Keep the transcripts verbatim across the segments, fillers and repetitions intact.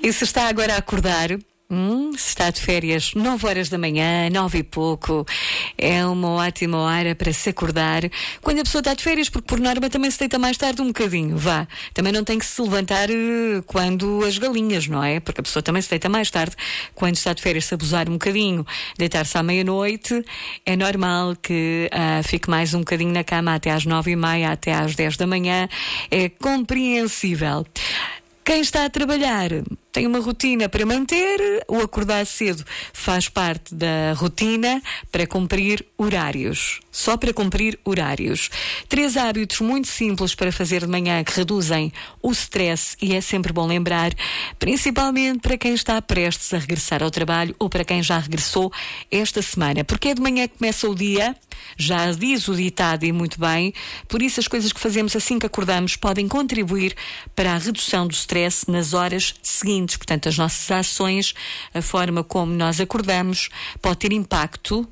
E se está agora a acordar, hum, se está de férias, nove horas da manhã, nove e pouco, é uma ótima hora para se acordar. Quando a pessoa está de férias, porque por norma também se deita mais tarde um bocadinho, vá. Também não tem que se levantar uh, quando as galinhas, não é? Porque a pessoa também se deita mais tarde quando está de férias, se abusar um bocadinho, deitar-se à meia-noite, é normal que uh, fique mais um bocadinho na cama até às nove e meia, até às dez da manhã. É compreensível. Quem está a trabalhar tem uma rotina para manter, o acordar cedo faz parte da rotina para cumprir horários. Só para cumprir horários. Três hábitos muito simples para fazer de manhã que reduzem o stress e é sempre bom lembrar, principalmente para quem está prestes a regressar ao trabalho ou para quem já regressou esta semana. Porque é de manhã que começa o dia, já diz o ditado e muito bem, por isso as coisas que fazemos assim que acordamos podem contribuir para a redução do stress nas horas seguintes. Portanto, as nossas ações, a forma como nós acordamos, pode ter impacto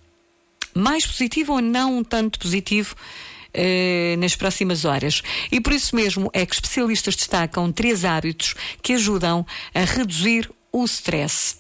mais positivo ou não tanto positivo eh, nas próximas horas. E por isso mesmo é que especialistas destacam três hábitos que ajudam a reduzir o stress.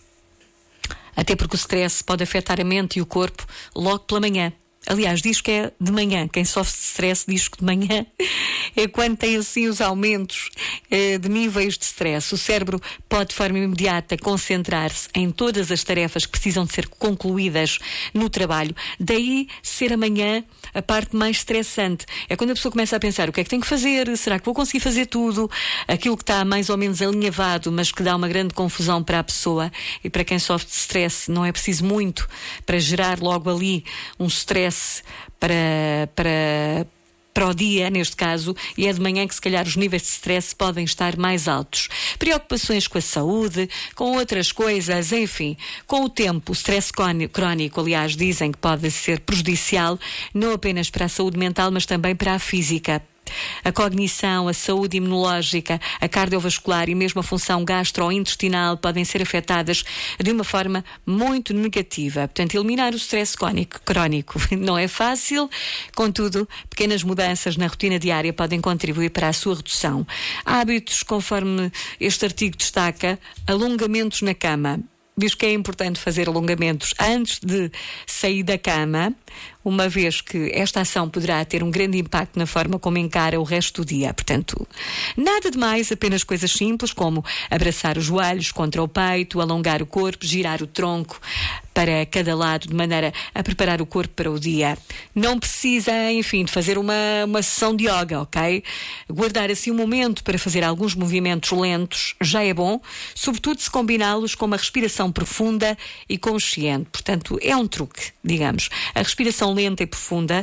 Até porque o stress pode afetar a mente e o corpo logo pela manhã. Aliás, diz que é de manhã. Quem sofre de stress diz que de manhã é quando tem assim os aumentos eh, de níveis de stress. O cérebro pode de forma imediata concentrar-se em todas as tarefas que precisam de ser concluídas no trabalho. Daí ser amanhã a parte mais estressante. É quando a pessoa começa a pensar o que é que tem que fazer, será que vou conseguir fazer tudo? Aquilo que está mais ou menos alinhavado, mas que dá uma grande confusão para a pessoa. E para quem sofre de stress não é preciso muito para gerar logo ali um stress para, para, para o dia, neste caso, e é de manhã que se calhar os níveis de stress podem estar mais altos. Preocupações com a saúde, com outras coisas, enfim, com o tempo, o stress crónico, aliás, dizem que pode ser prejudicial não apenas para a saúde mental, mas também para a física. A cognição, a saúde imunológica, a cardiovascular e mesmo a função gastrointestinal podem ser afetadas de uma forma muito negativa. Portanto, eliminar o stress crónico, crónico não é fácil, contudo, pequenas mudanças na rotina diária podem contribuir para a sua redução. Hábitos, conforme este artigo destaca, alongamentos na cama. Diz que é importante fazer alongamentos antes de sair da cama, uma vez que esta ação poderá ter um grande impacto na forma como encara o resto do dia. Portanto, nada de mais, apenas coisas simples como abraçar os joelhos contra o peito, alongar o corpo, girar o tronco para cada lado, de maneira a preparar o corpo para o dia. Não precisa, enfim, de fazer uma, uma sessão de yoga, ok? Guardar assim um momento para fazer alguns movimentos lentos já é bom, sobretudo se combiná-los com uma respiração profunda e consciente. Portanto, é um truque, digamos. A respiração lenta e profunda,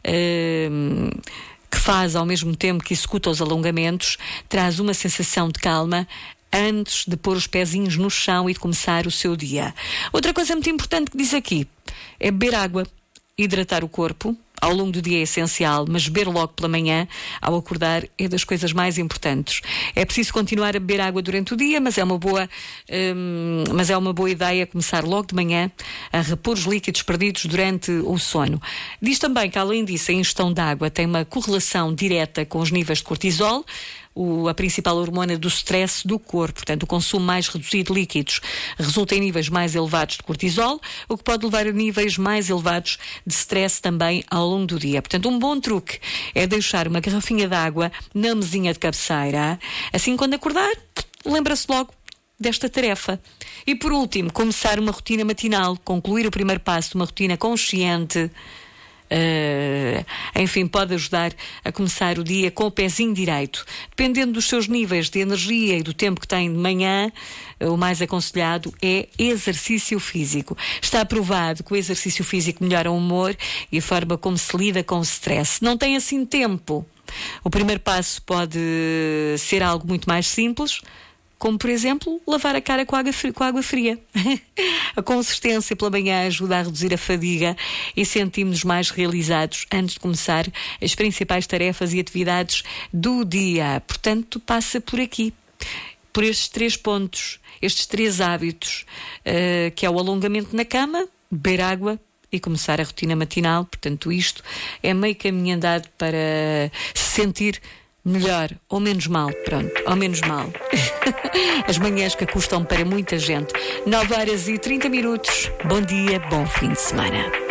hum, que faz ao mesmo tempo que executa os alongamentos, traz uma sensação de calma antes de pôr os pezinhos no chão e de começar o seu dia. Outra coisa muito importante que diz aqui é beber água, hidratar o corpo. Ao longo do dia é essencial, mas beber logo pela manhã, ao acordar, é das coisas mais importantes. É preciso continuar a beber água durante o dia, mas é uma boa, hum, mas é uma boa ideia começar logo de manhã a repor os líquidos perdidos durante o sono. Diz também que, além disso, a ingestão de água tem uma correlação direta com os níveis de cortisol, O, a principal hormona do stress do corpo. Portanto, o consumo mais reduzido de líquidos resulta em níveis mais elevados de cortisol, o que pode levar a níveis mais elevados de stress também ao longo do dia. Portanto, um bom truque é deixar uma garrafinha de água na mesinha de cabeceira. Assim, quando acordar, lembra-se logo desta tarefa. E por último, começar uma rotina matinal, concluir o primeiro passo de uma rotina consciente. Uh, enfim, pode ajudar a começar o dia com o pezinho direito. Dependendo dos seus níveis de energia e do tempo que tem de manhã, o mais aconselhado é exercício físico. Está provado que o exercício físico melhora o humor e a forma como se lida com o stress. Não tem assim tempo. O primeiro passo pode ser algo muito mais simples, como, por exemplo, lavar a cara com água fria. Com água fria. A consistência pela manhã ajuda a reduzir a fadiga e sentimos-nos mais realizados antes de começar as principais tarefas e atividades do dia. Portanto, passa por aqui, por estes três pontos, estes três hábitos, uh, que é o alongamento na cama, beber água e começar a rotina matinal. Portanto, isto é meio caminho andado para se sentir melhor ou menos mal, pronto, ou menos mal. As manhãs que custam para muita gente. nove horas e trinta minutos. Bom dia, bom fim de semana.